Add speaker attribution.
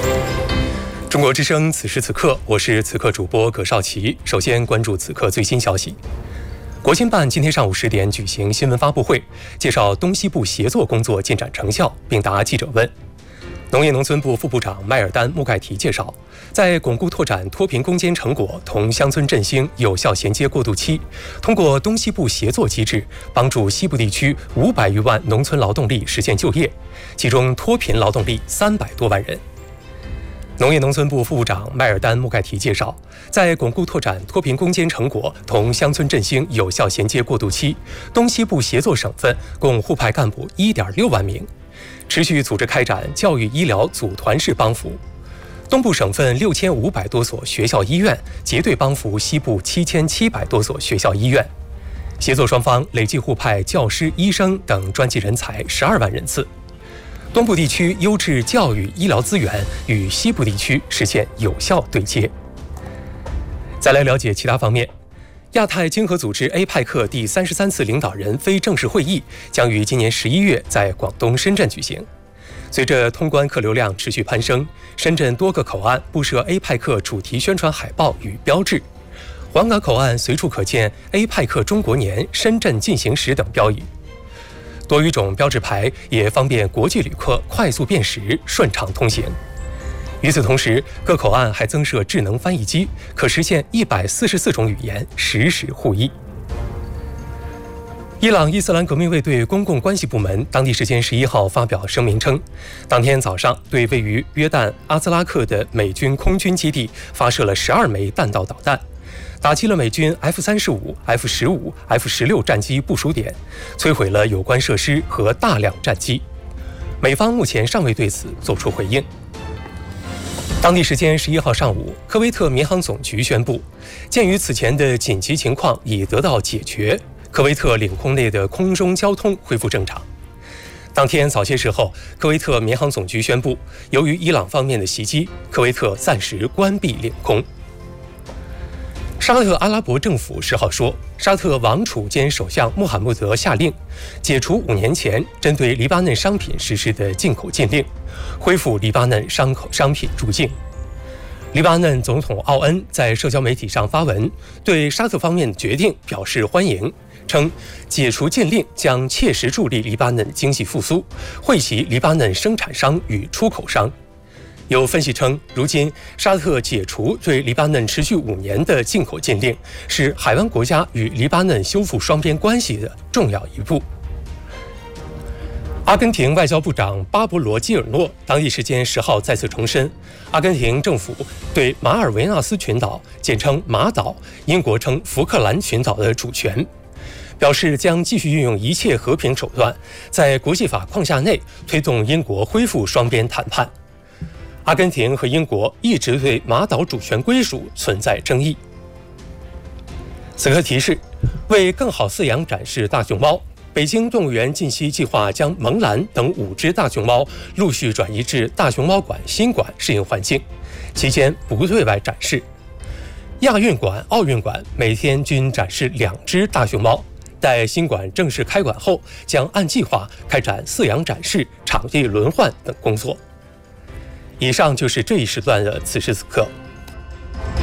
Speaker 1: 中国之声，此时此刻，我是此刻主播葛绍奇。首先关注此刻最新消息。国新办今天上午10点举行新闻发布会，介绍东西部协作工作进展成效，并答记者问。农业农村部副部长迈尔丹·穆盖提介绍，在巩固拓展脱贫攻坚成果同乡村振兴有效衔接过渡期，通过东西部协作机制，帮助西部地区500余万农村劳动力实现就业，其中脱贫劳动力300多万人。农业农村部副部长迈尔丹·穆盖提介绍，在巩固拓展脱贫攻坚成果同乡村振兴有效衔接过渡期，东西部协作省份共互派干部1.6万名，持续组织开展教育医疗组团式帮扶。东部省份6500多所学校医院结对帮扶西部7700多所学校医院，协作双方累计互派教师、医生等专技人才12万人次。东部地区优质教育医疗资源与西部地区实现有效对接。再来了解其他方面，亚太经合组织 APEC 第33次领导人非正式会议将于今年11月在广东深圳举行。随着通关客流量持续攀升，深圳多个口岸布设 APEC 主题宣传海报与标志，黄岗口岸随处可见 APEC 中国年、深圳进行时等标语。多语种标志牌也方便国际旅客快速辨识、顺畅通行。与此同时，各口岸还增设智能翻译机，可实现144种语言实时互译。伊朗伊斯兰革命卫队公共关系部门当地时间11号发表声明称，当天早上对位于约旦阿兹拉克的美军空军基地发射了12枚弹道导弹，打击了美军 F-35、F-15、F-16 战机部署点，摧毁了有关设施和大量战机。美方目前尚未对此作出回应。当地时间11号上午，科威特民航总局宣布，鉴于此前的紧急情况已得到解决，科威特领空内的空中交通恢复正常。当天早些时候，科威特民航总局宣布，由于伊朗方面的袭击，科威特暂时关闭领空。沙特阿拉伯政府10号说，沙特王储兼首相穆罕默德下令解除5年前针对黎巴嫩商品实施的进口禁令，恢复黎巴嫩商品入境。黎巴嫩总统奥恩在社交媒体上发文，对沙特方面的决定表示欢迎，称解除禁令将切实助力黎巴嫩经济复苏，惠及黎巴嫩生产商与出口商。有分析称，如今沙特解除对黎巴嫩持续5年的进口禁令，是海湾国家与黎巴嫩修复双边关系的重要一步。阿根廷外交部长巴勃罗·基尔诺当地时间10号再次重申，阿根廷政府对马尔维纳斯群岛（简称马岛）、英国称福克兰群岛的主权，表示将继续运用一切和平手段，在国际法框架内推动英国恢复双边谈判。阿根廷和英国一直对马岛主权归属存在争议。此刻提示：为更好饲养展示大熊猫，北京动物园近期计划将萌兰等5只大熊猫陆续转移至大熊猫馆新馆适应环境，期间不对外展示。亚运馆、奥运馆每天均展示2只大熊猫，待新馆正式开馆后，将按计划开展饲养展示、场地轮换等工作。以上就是这一时段的此时此刻。